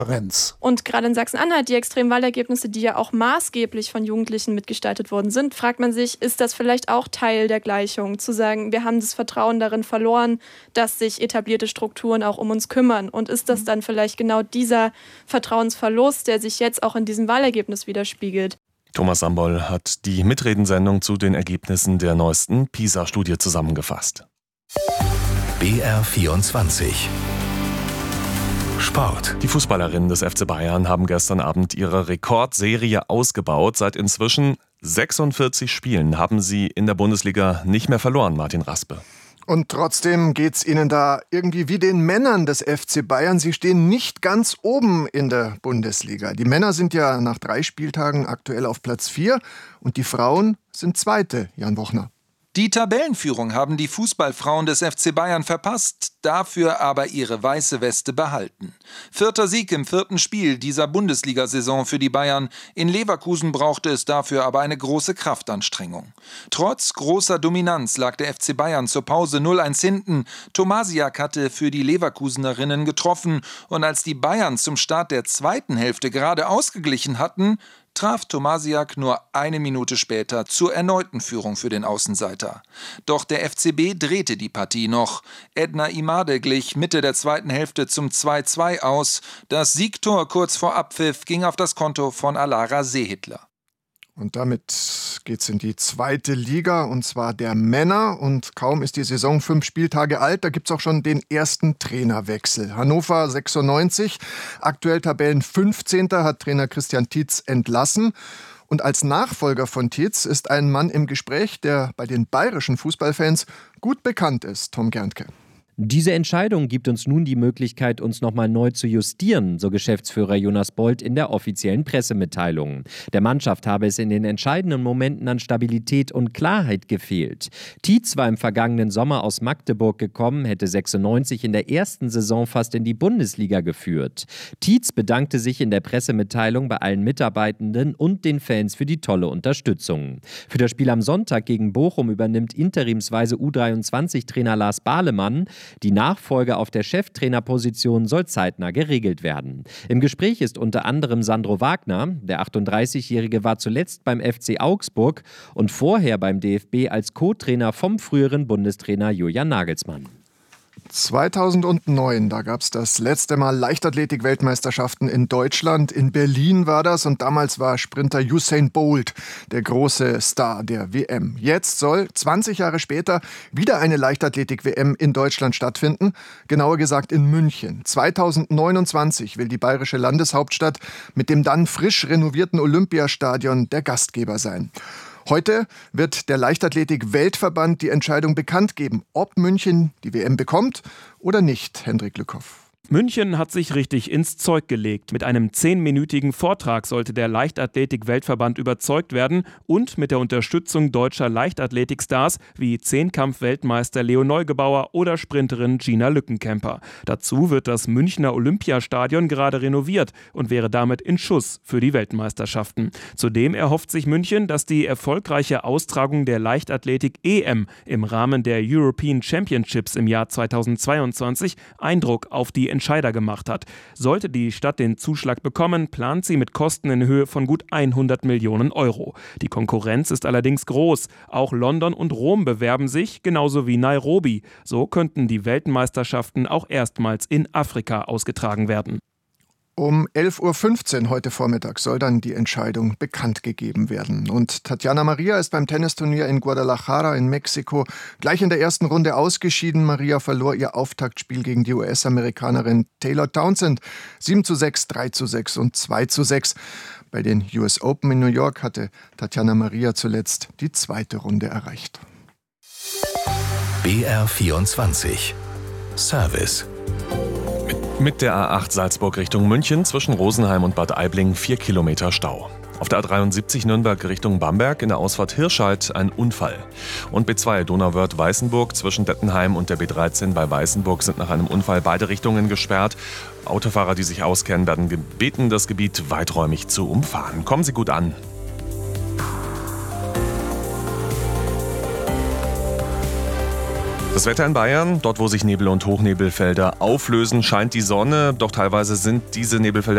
Und gerade in Sachsen-Anhalt, die extremen Wahlergebnisse, die ja auch maßgeblich von Jugendlichen mitgestaltet worden sind, fragt man sich, ist das vielleicht auch Teil der Gleichung, zu sagen, wir haben das Vertrauen darin verloren, dass sich etablierte Strukturen auch um uns kümmern. Und ist das dann vielleicht genau dieser Vertrauensverlust, der sich jetzt auch in diesem Wahlergebnis widerspiegelt? Thomas Sambol hat die Mitredensendung zu den Ergebnissen der neuesten PISA-Studie zusammengefasst. BR24 Sport. Die Fußballerinnen des FC Bayern haben gestern Abend ihre Rekordserie ausgebaut. Seit inzwischen 46 Spielen haben sie in der Bundesliga nicht mehr verloren, Martin Raspe. Und trotzdem geht's ihnen da irgendwie wie den Männern des FC Bayern. Sie stehen nicht ganz oben in der Bundesliga. Die Männer sind ja nach 3 Spieltagen aktuell auf Platz 4 und die Frauen sind Zweite, Jan Wochner. Die Tabellenführung haben die Fußballfrauen des FC Bayern verpasst, dafür aber ihre weiße Weste behalten. 4. Sieg im 4. Spiel dieser Bundesliga-Saison für die Bayern. In Leverkusen brauchte es dafür aber eine große Kraftanstrengung. Trotz großer Dominanz lag der FC Bayern zur Pause 0-1 hinten. Tomasiak hatte für die Leverkusenerinnen getroffen und als die Bayern zum Start der zweiten Hälfte gerade ausgeglichen hatten, traf Tomasiak nur 1 Minute später zur erneuten Führung für den Außenseiter. Doch der FCB drehte die Partie noch. Edna Imade glich Mitte der zweiten Hälfte zum 2-2 aus. Das Siegtor kurz vor Abpfiff ging auf das Konto von Alara Sehitler. Und damit geht's in die 2. Liga, und zwar der Männer. Und kaum ist die Saison 5 Spieltage alt, da gibt's auch schon den ersten Trainerwechsel. Hannover 96, aktuell Tabellen 15. hat Trainer Christian Tietz entlassen. Und als Nachfolger von Tietz ist ein Mann im Gespräch, der bei den bayerischen Fußballfans gut bekannt ist, Tom Gerntke. Diese Entscheidung gibt uns nun die Möglichkeit, uns nochmal neu zu justieren, so Geschäftsführer Jonas Bold in der offiziellen Pressemitteilung. Der Mannschaft habe es in den entscheidenden Momenten an Stabilität und Klarheit gefehlt. Tietz war im vergangenen Sommer aus Magdeburg gekommen, hätte 96 in der ersten Saison fast in die Bundesliga geführt. Tietz bedankte sich in der Pressemitteilung bei allen Mitarbeitenden und den Fans für die tolle Unterstützung. Für das Spiel am Sonntag gegen Bochum übernimmt interimsweise U23-Trainer Lars Bahlemann. Die Nachfolge auf der Cheftrainerposition soll zeitnah geregelt werden. Im Gespräch ist unter anderem Sandro Wagner. Der 38-Jährige war zuletzt beim FC Augsburg und vorher beim DFB als Co-Trainer vom früheren Bundestrainer Julian Nagelsmann. 2009, da gab es das letzte Mal Leichtathletik-Weltmeisterschaften in Deutschland. In Berlin war das und damals war Sprinter Usain Bolt der große Star der WM. Jetzt soll 20 Jahre später wieder eine Leichtathletik-WM in Deutschland stattfinden, genauer gesagt in München. 2029 will die bayerische Landeshauptstadt mit dem dann frisch renovierten Olympiastadion der Gastgeber sein. Heute wird der Leichtathletik-Weltverband die Entscheidung bekannt geben, ob München die WM bekommt oder nicht, Hendrik Lückhoff. München hat sich richtig ins Zeug gelegt. Mit einem 10-minütigen Vortrag sollte der Leichtathletik-Weltverband überzeugt werden und mit der Unterstützung deutscher Leichtathletikstars wie Zehnkampf-Weltmeister Leo Neugebauer oder Sprinterin Gina Lückenkämper. Dazu wird das Münchner Olympiastadion gerade renoviert und wäre damit in Schuss für die Weltmeisterschaften. Zudem erhofft sich München, dass die erfolgreiche Austragung der Leichtathletik-EM im Rahmen der European Championships im Jahr 2022 Eindruck auf die Entscheider gemacht hat. Sollte die Stadt den Zuschlag bekommen, plant sie mit Kosten in Höhe von gut 100 Millionen Euro. Die Konkurrenz ist allerdings groß. Auch London und Rom bewerben sich, genauso wie Nairobi. So könnten die Weltmeisterschaften auch erstmals in Afrika ausgetragen werden. Um 11.15 Uhr heute Vormittag soll dann die Entscheidung bekannt gegeben werden. Und Tatjana Maria ist beim Tennisturnier in Guadalajara in Mexiko gleich in der ersten Runde ausgeschieden. Maria verlor ihr Auftaktspiel gegen die US-Amerikanerin Taylor Townsend 7:6, 3:6 und 2:6. Bei den US Open in New York hatte Tatjana Maria zuletzt die 2. Runde erreicht. BR24 Service. Mit der A8 Salzburg Richtung München zwischen Rosenheim und Bad Aibling 4 Kilometer Stau. Auf der A73 Nürnberg Richtung Bamberg in der Ausfahrt Hirscheid ein Unfall. Und B2 Donauwörth-Weißenburg zwischen Dettenheim und der B13 bei Weißenburg sind nach einem Unfall beide Richtungen gesperrt. Autofahrer, die sich auskennen, werden gebeten, das Gebiet weiträumig zu umfahren. Kommen Sie gut an. Das Wetter in Bayern, dort wo sich Nebel- und Hochnebelfelder auflösen, scheint die Sonne, doch teilweise sind diese Nebelfelder